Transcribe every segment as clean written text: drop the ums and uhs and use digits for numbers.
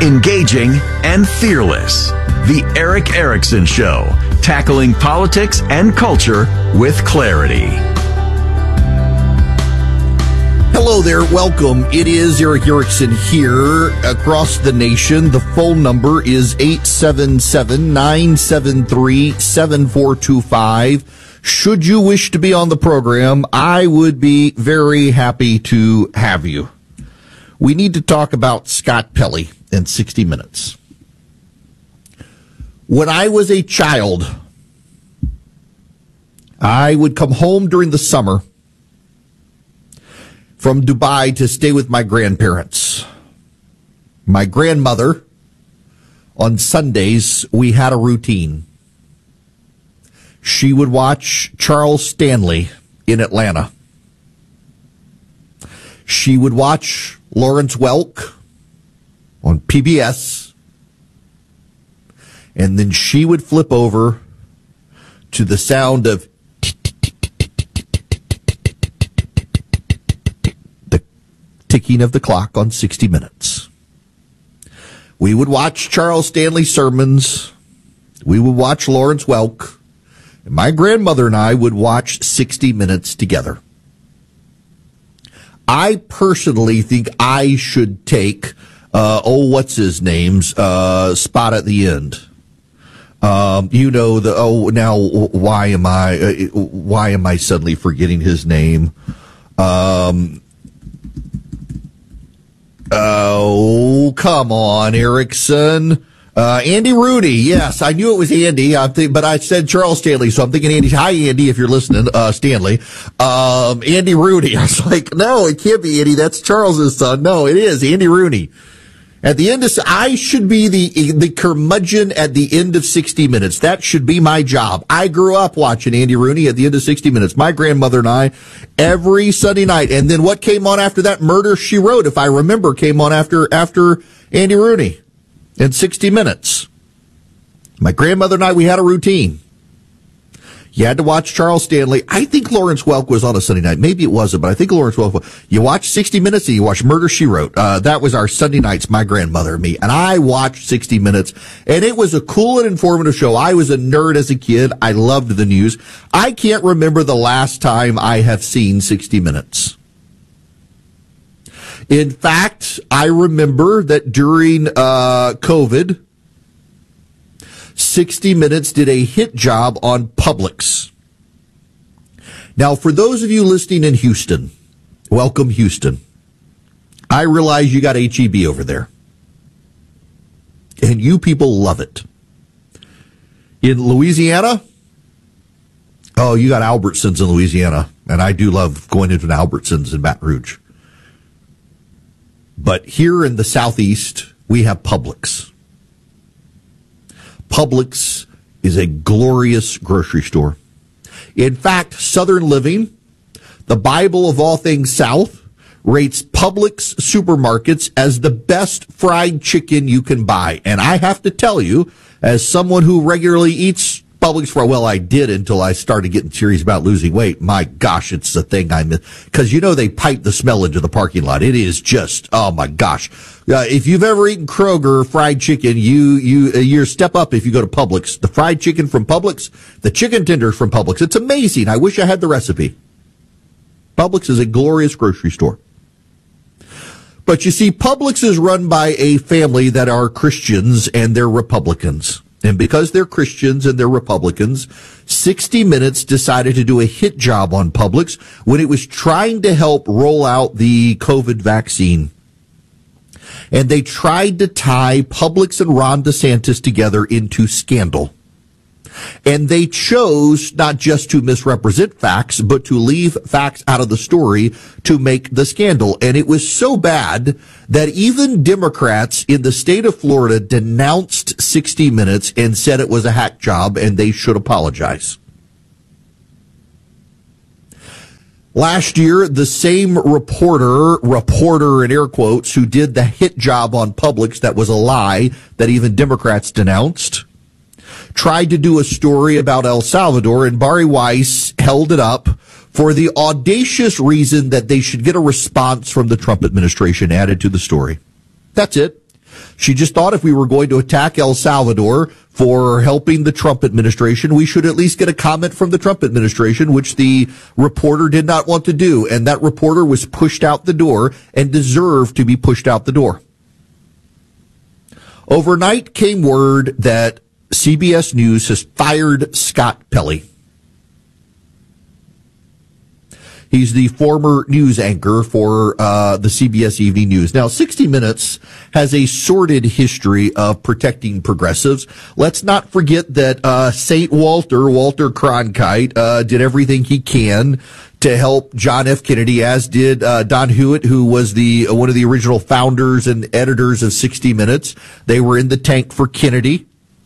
engaging, and fearless. The Eric Erickson Show, tackling politics and culture with clarity. Hello there, welcome. It is Eric Erickson here across the nation. The phone number is 877-973-7425. Should you wish to be on the program, I would be very happy to have you. We need to talk about Scott Pelley in 60 Minutes. When I was a child, I would come home during the summer from Dubai to stay with my grandparents. My grandmother, on Sundays, we had a routine. She would watch Charles Stanley in Atlanta. She would watch Lawrence Welk on PBS. And then she would flip over to the sound of the ticking of the clock on 60 Minutes. We would watch Charles Stanley sermons. We would watch Lawrence Welk. And my grandmother and I would watch 60 Minutes together. I personally think I should take, what's his name's, spot at the end. Why am I suddenly forgetting his name? Come on, Erickson. Andy Rooney. Yes, I knew it was Andy, but I said Charles Stanley, so I'm thinking Andy. Hi, Andy, if you're listening, Stanley. Andy Rooney. I was like, no, it can't be Andy. That's Charles's son. No, it is Andy Rooney. At the end of, I should be the curmudgeon at the end of 60 Minutes. That should be my job. I grew up watching Andy Rooney at the end of 60 Minutes. My grandmother and I, every Sunday night. And then what came on after that? Murder, She Wrote, if I remember, came on after Andy Rooney in 60 Minutes. My grandmother and I, we had a routine. You had to watch Charles Stanley. I think Lawrence Welk was on a Sunday night. Maybe it wasn't, but I think Lawrence Welk was. You watch 60 Minutes and you watch Murder, She Wrote. That was our Sunday nights, my grandmother and me. And I watched 60 Minutes, and it was a cool and informative show. I was a nerd as a kid. I loved the news. I can't remember the last time I have seen 60 Minutes. In fact, I remember that during COVID, 60 Minutes did a hit job on Publix. Now, for those of you listening in Houston, welcome Houston. I realize you got HEB over there. And you people love it. In Louisiana, oh, you got Albertsons in Louisiana. And I do love going into an Albertsons in Baton Rouge. But here in the Southeast, we have Publix. Publix is a glorious grocery store. In fact, Southern Living, the Bible of all things South, rates Publix supermarkets as the best fried chicken you can buy. And I have to tell you, as someone who regularly eats Publix well, I did until I started getting serious about losing weight. My gosh, it's the thing I miss. Because, they pipe the smell into the parking lot. It is just, oh my gosh. If you've ever eaten Kroger fried chicken, you step up if you go to Publix. The fried chicken from Publix, the chicken tenders from Publix. It's amazing. I wish I had the recipe. Publix is a glorious grocery store. But you see, Publix is run by a family that are Christians and they're Republicans. And because they're Christians and they're Republicans, 60 Minutes decided to do a hit job on Publix when it was trying to help roll out the COVID vaccine. And they tried to tie Publix and Ron DeSantis together into scandal. And they chose not just to misrepresent facts, but to leave facts out of the story to make the scandal. And it was so bad that even Democrats in the state of Florida denounced 60 Minutes and said it was a hack job and they should apologize. Last year, the same reporter in air quotes, who did the hit job on Publix that was a lie that even Democrats denounced, tried to do a story about El Salvador, and Bari Weiss held it up for the audacious reason that they should get a response from the Trump administration added to the story. That's it. She just thought if we were going to attack El Salvador for helping the Trump administration, we should at least get a comment from the Trump administration, which the reporter did not want to do. And that reporter was pushed out the door and deserved to be pushed out the door. Overnight came word that CBS News has fired Scott Pelley. He's the former news anchor for the CBS Evening News. Now, 60 Minutes has a sordid history of protecting progressives. Let's not forget that St. Walter Cronkite, did everything he can to help John F. Kennedy, as did Don Hewitt, who was one of the original founders and editors of 60 Minutes. They were in the tank for Kennedy.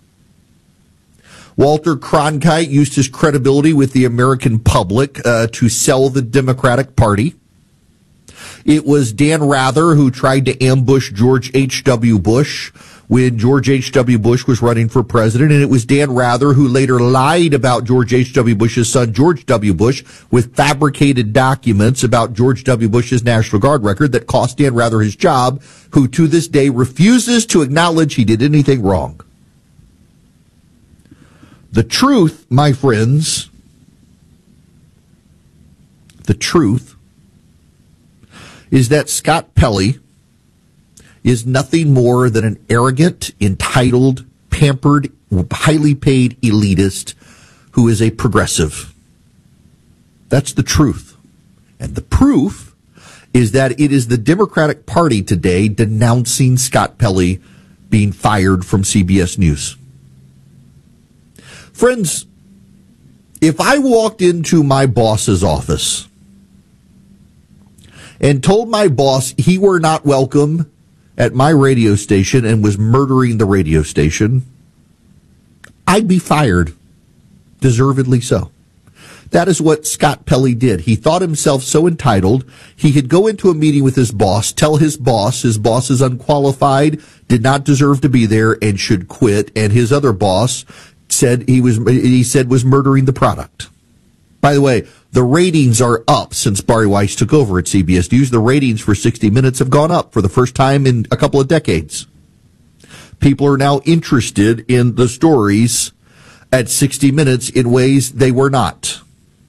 Walter Cronkite used his credibility with the American public to sell the Democratic Party. It was Dan Rather who tried to ambush George H.W. Bush when George H.W. Bush was running for president, and it was Dan Rather who later lied about George H.W. Bush's son, George W. Bush, with fabricated documents about George W. Bush's National Guard record that cost Dan Rather his job, who to this day refuses to acknowledge he did anything wrong. The truth, my friends, the truth is that Scott Pelley is nothing more than an arrogant, entitled, pampered, highly paid elitist who is a progressive. That's the truth. And the proof is that it is the Democratic Party today denouncing Scott Pelley being fired from CBS News. Friends, if I walked into my boss's office and told my boss he were not welcome at my radio station and was murdering the radio station, I'd be fired. Deservedly so. That is what Scott Pelley did. He thought himself so entitled, he could go into a meeting with his boss, tell his boss is unqualified, did not deserve to be there, and should quit, and his other boss said was murdering the product. By the way, the ratings are up since Bari Weiss took over at CBS News. The ratings for 60 Minutes have gone up for the first time in a couple of decades. People are now interested in the stories at 60 Minutes in ways they were not.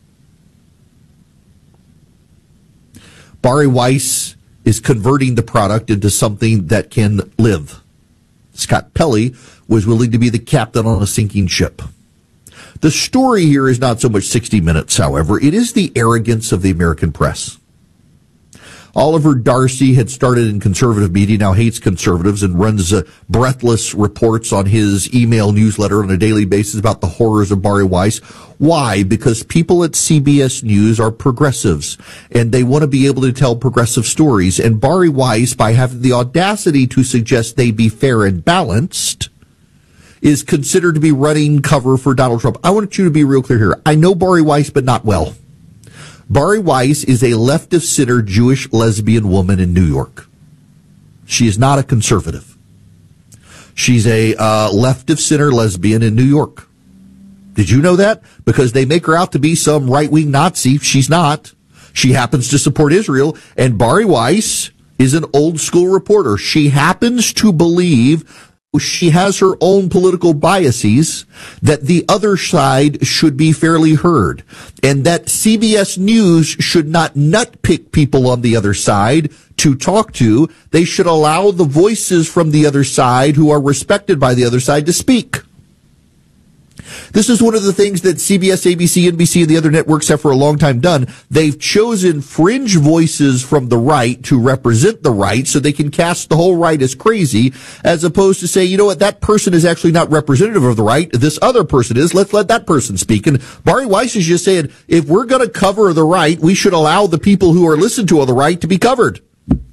Bari Weiss is converting the product into something that can live. Scott Pelley was willing to be the captain on a sinking ship. The story here is not so much 60 Minutes, however. It is the arrogance of the American press. Oliver Darcy had started in conservative media, now hates conservatives, and runs breathless reports on his email newsletter on a daily basis about the horrors of Bari Weiss. Why? Because people at CBS News are progressives, and they want to be able to tell progressive stories. And Bari Weiss, by having the audacity to suggest they be fair and balanced, is considered to be running cover for Donald Trump. I want you to be real clear here. I know Bari Weiss, but not well. Bari Weiss is a left-of-center Jewish lesbian woman in New York. She is not a conservative. She's a left-of-center lesbian in New York. Did you know that? Because they make her out to be some right-wing Nazi. She's not. She happens to support Israel, and Bari Weiss is an old-school reporter. She happens to believe she has her own political biases, that the other side should be fairly heard, and that CBS News should not nutpick people on the other side to talk to. They should allow the voices from the other side who are respected by the other side to speak. This is one of the things that CBS, ABC, NBC, and the other networks have for a long time done. They've chosen fringe voices from the right to represent the right so they can cast the whole right as crazy, as opposed to say, you know what, that person is actually not representative of the right. This other person is. Let's let that person speak. And Bari Weiss is just saying, if we're going to cover the right, we should allow the people who are listened to on the right to be covered.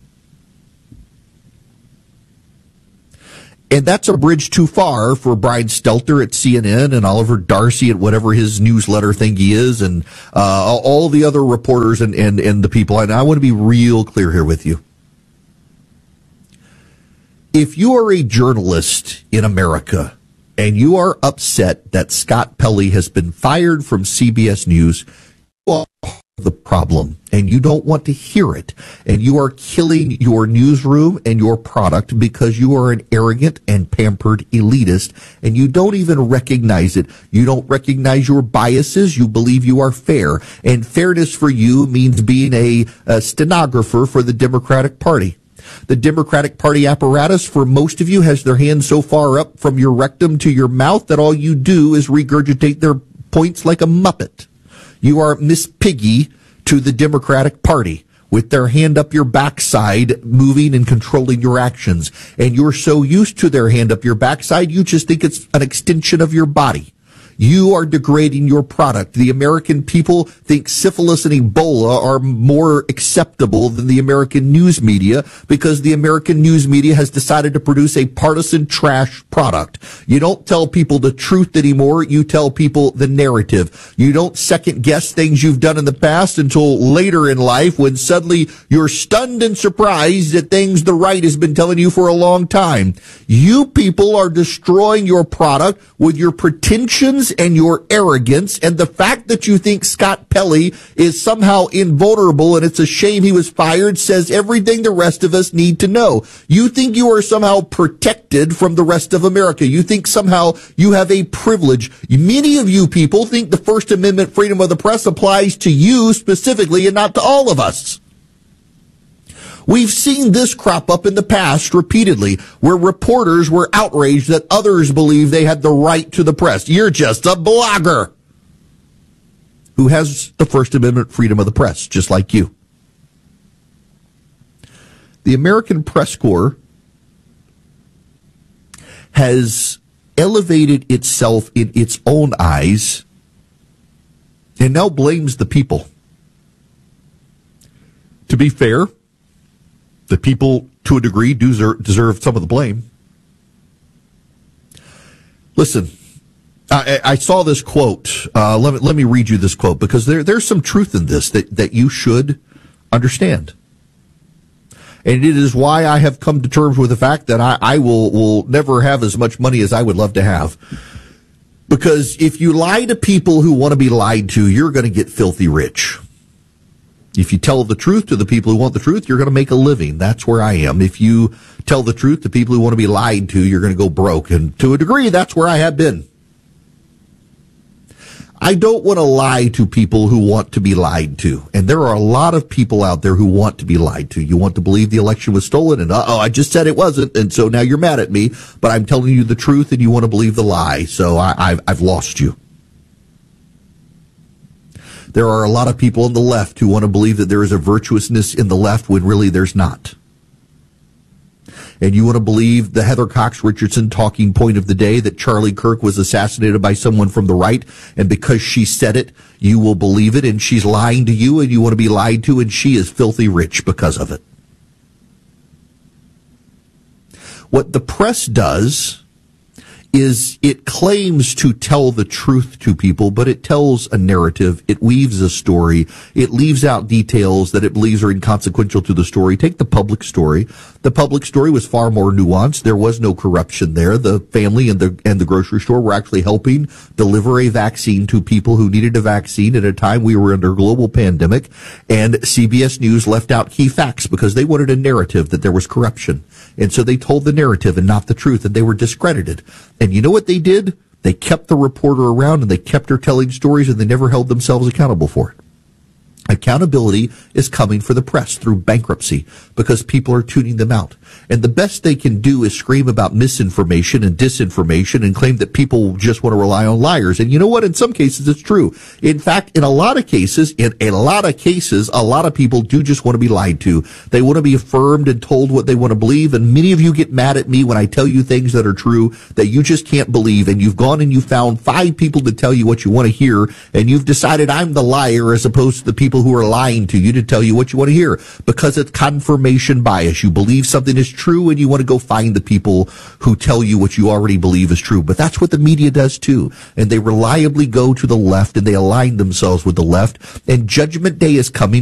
And that's a bridge too far for Brian Stelter at CNN and Oliver Darcy at whatever his newsletter thingy is, and all the other reporters and the people. And I want to be real clear here with you. If you are a journalist in America and you are upset that Scott Pelley has been fired from CBS News, you are the problem, and you don't want to hear it, and you are killing your newsroom and your product because you are an arrogant and pampered elitist, and you don't even recognize it. You don't recognize your biases. You believe you are fair, and fairness for you means being a stenographer for the Democratic Party. The Democratic Party apparatus, for most of you, has their hands so far up from your rectum to your mouth that all you do is regurgitate their points like a Muppet. You are Miss Piggy to the Democratic Party, with their hand up your backside, moving and controlling your actions. And you're so used to their hand up your backside, you just think it's an extension of your body. You are degrading your product. The American people think syphilis and Ebola are more acceptable than the American news media because the American news media has decided to produce a partisan trash product. You don't tell people the truth anymore. You tell people the narrative. You don't second guess things you've done in the past until later in life when suddenly you're stunned and surprised at things the right has been telling you for a long time. You people are destroying your product with your pretensions and your arrogance, and the fact that you think Scott Pelley is somehow invulnerable and it's a shame he was fired says everything the rest of us need to know. You think you are somehow protected from the rest of America. You think somehow you have a privilege. Many of you people think the First Amendment freedom of the press applies to you specifically and not to all of us. We've seen this crop up in the past repeatedly, where reporters were outraged that others believe they had the right to the press. You're just a blogger who has the First Amendment freedom of the press, just like you. The American Press Corps has elevated itself in its own eyes and now blames the people. To be fair, the people, to a degree, deserve some of the blame. Listen, I saw this quote. Let me read you this quote because there's some truth in this that you should understand. And it is why I have come to terms with the fact that I will never have as much money as I would love to have. Because if you lie to people who want to be lied to, you're going to get filthy rich. If you tell the truth to the people who want the truth, you're going to make a living. That's where I am. If you tell the truth to people who want to be lied to, you're going to go broke. And to a degree, that's where I have been. I don't want to lie to people who want to be lied to. And there are a lot of people out there who want to be lied to. You want to believe the election was stolen, and I just said it wasn't, and so now you're mad at me. But I'm telling you the truth, and you want to believe the lie, so I've lost you. There are a lot of people on the left who want to believe that there is a virtuousness in the left when really there's not. And you want to believe the Heather Cox Richardson talking point of the day that Charlie Kirk was assassinated by someone from the right, and because she said it, you will believe it, and she's lying to you, and you want to be lied to, and she is filthy rich because of it. What the press does is it claims to tell the truth to people, but it tells a narrative. It weaves a story. It leaves out details that it believes are inconsequential to the story. Take the Public story. The Public story was far more nuanced. There was no corruption there. The family and the grocery store were actually helping deliver a vaccine to people who needed a vaccine at a time we were under a global pandemic. And CBS News left out key facts because they wanted a narrative that there was corruption. And so they told the narrative and not the truth, and they were discredited. And you know what they did? They kept the reporter around, and they kept her telling stories, and they never held themselves accountable for it. Accountability is coming for the press through bankruptcy because people are tuning them out. And the best they can do is scream about misinformation and disinformation and claim that people just want to rely on liars. And you know what? In some cases, it's true. In fact, in a lot of cases, a lot of people do just want to be lied to. They want to be affirmed and told what they want to believe. And many of you get mad at me when I tell you things that are true that you just can't believe. And you've gone and you found 5 people to tell you what you want to hear. And you've decided I'm the liar as opposed to the people who are lying to you to tell you what you want to hear, because it's confirmation bias. You believe something is true and you want to go find the people who tell you what you already believe is true. But that's what the media does too. And they reliably go to the left and they align themselves with the left. And Judgment Day is coming.